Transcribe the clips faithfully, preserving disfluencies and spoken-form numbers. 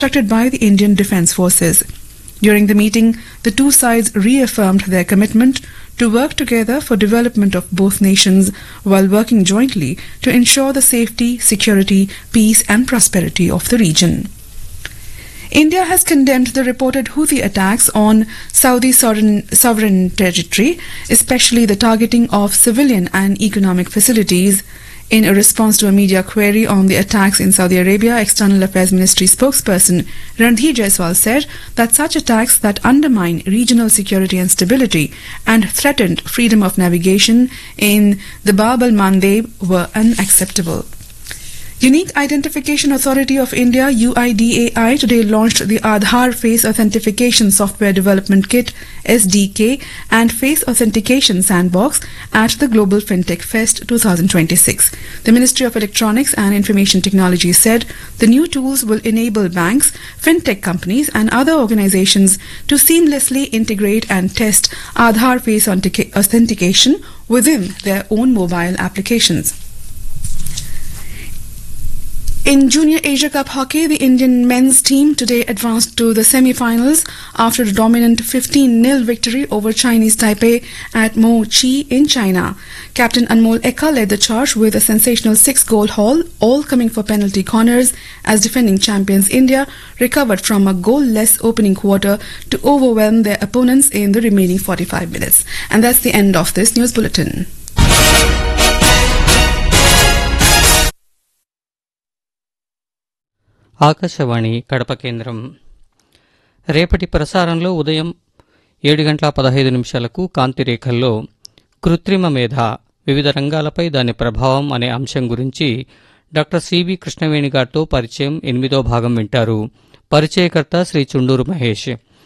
conducted by the Indian Defence Forces. During the meeting, the two sides reaffirmed their commitment to work together for development of both nations while working jointly to ensure the safety, security, peace and prosperity of the region. India has condemned the reported Houthi attacks on Saudi sovereign, sovereign territory, especially the targeting of civilian and economic facilities. In a response to a media query on the attacks in Saudi Arabia, External Affairs Ministry spokesperson Randhir Jaiswal said that such attacks that undermine regional security and stability and threatened freedom of navigation in the Bab al-Mandeb were unacceptable. Unique Identification Authority of India U I D A I today launched the Aadhaar Face Authentication Software Development Kit S D K and Face Authentication Sandbox at the Global FinTech Fest twenty twenty-six. The Ministry of Electronics and Information Technology said the new tools will enable banks, fintech companies and other organizations to seamlessly integrate and test Aadhaar Face Authentication within their own mobile applications. In Junior Asia Cup hockey, the Indian men's team today advanced to the semi-finals after a dominant fifteen nil victory over Chinese Taipei at Mo Chi in China. Captain Anmol Eka led the charge with a sensational six-goal haul, all coming for penalty corners, as defending champions India recovered from a goal-less opening quarter to overwhelm their opponents in the remaining forty-five minutes. And that's the end of this news bulletin. Akashvani Kadapa కేంద్రం. రేపటి ప్రసారంలో ఉదయం ఏడు గంటల పదహైదు నిమిషాలకు కాంతిరేఖల్లో కృత్రిమ మేధ వివిధ రంగాలపై దాని ప్రభావం అనే అంశం గురించి డాక్టర్ సివి కృష్ణవేణి గారితో పరిచయం ఎనిమిదో భాగం వింటారు. పరిచయకర్త శ్రీ చుండూరు మహేష్.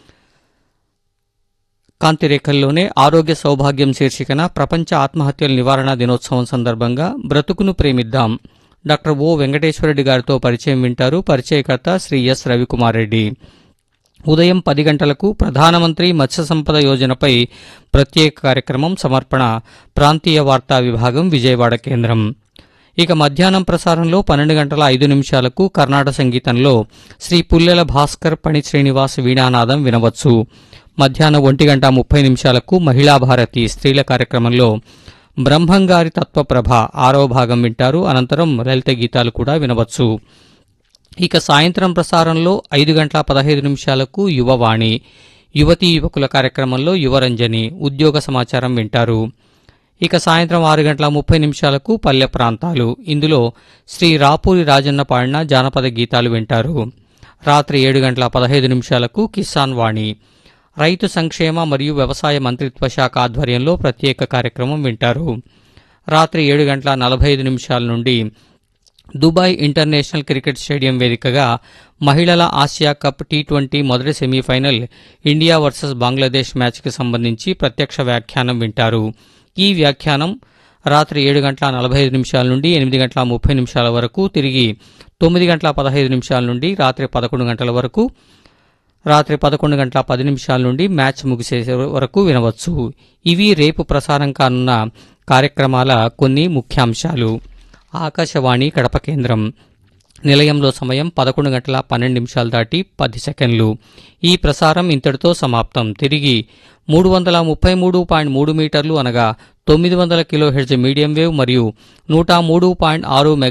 కాంతిరేఖల్లోనే ఆరోగ్య సౌభాగ్యం శీర్షికన ప్రపంచ ఆత్మహత్యల నివారణ దినోత్సవం సందర్భంగా బ్రతుకును ప్రేమిద్దాం డాక్టర్ ఓ వెంకటేశ్వరరెడ్డి గారితో పరిచయం వింటారు. పరిచయకర్త శ్రీ ఎస్ రవికుమార్ రెడ్డి. ఉదయం పది గంటలకు ప్రధానమంత్రి మత్స్య సంపద యోజనపై ప్రత్యేక కార్యక్రమం సమర్పణ ప్రాంతీయ వార్తా విభాగం విజయవాడ కేంద్రం. ఇక మధ్యాహ్నం ప్రసారంలో పన్నెండు గంటల ఐదు నిమిషాలకు కర్ణాటక సంగీతంలో శ్రీ పుల్లెల భాస్కర్ పణి శ్రీనివాస్ వీణానాదం వినవచ్చు. మధ్యాహ్నం ఒంటి గంట ముప్పై నిమిషాలకు మహిళా భారతి స్త్రీల కార్యక్రమంలో బ్రహ్మంగారి తత్వప్రభ ఆరో భాగం వింటారు. అనంతరం లలిత గీతాలు కూడా వినవచ్చు. ఇక సాయంత్రం ప్రసారంలో ఐదు గంటల పదహైదు నిమిషాలకు యువవాణి యువతీ యువకుల కార్యక్రమంలో యువరంజని ఉద్యోగ సమాచారం వింటారు. ఇక సాయంత్రం ఆరు గంటల ముప్పై నిమిషాలకు పల్లె ప్రాంతాలు, ఇందులో శ్రీ రాపూరి రాజన్న పాడిన జానపద గీతాలు వింటారు. రాత్రి ఏడు గంటల పదహైదు నిమిషాలకు కిసాన్ వాణి రైతు సంక్షేమ మరియు వ్యవసాయ మంత్రిత్వ శాఖ ఆధ్వర్యంలో ప్రత్యేక కార్యక్రమం వింటారు. రాత్రి ఏడు గంటల నలభై ఐదు నిమిషాల నుండి దుబాయ్ ఇంటర్నేషనల్ క్రికెట్ స్టేడియం వేదికగా మహిళల ఆసియా కప్ టీ ట్వంటీ మొదటి సెమీఫైనల్ ఇండియా వర్సెస్ బంగ్లాదేశ్ మ్యాచ్కి సంబంధించి ప్రత్యక్ష వ్యాఖ్యానం వింటారు. ఈ వ్యాఖ్యానం రాత్రి ఏడు గంటల నలభై ఐదు నిమిషాల నుండి ఎనిమిది గంటల ముప్పై నిమిషాల వరకు, తిరిగి తొమ్మిది గంటల పదహైదు నిమిషాల నుండి రాత్రి పదకొండు గంటల వరకు, రాత్రి పదకొండు గంటల పది నిమిషాల నుండి మ్యాచ్ ముగిసే వరకు వినవచ్చు. ఇవి రేపు ప్రసారం కానున్న కార్యక్రమాల కొన్ని ముఖ్యాంశాలు. ఆకాశవాణి కడప కేంద్రం. నిలయంలో సమయం పదకొండు గంటల పన్నెండు నిమిషాలు దాటి పది సెకండ్లు. ఈ ప్రసారం ఇంతటితో సమాప్తం. తిరిగి మూడు వందల ముప్పై మూడు పాయింట్ మూడు మీటర్లు అనగా తొమ్మిది వందల కిలో హెర్ట్జ్ మీడియం వేవ్ మరియు నూట మూడు పాయింట్ ఆరు